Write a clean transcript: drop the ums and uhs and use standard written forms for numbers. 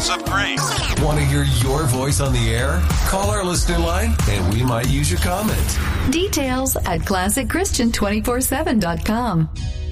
House of Grace. Want to hear your voice on the air? Call our listener line and we might use your comment. Details at ClassicChristian247.com.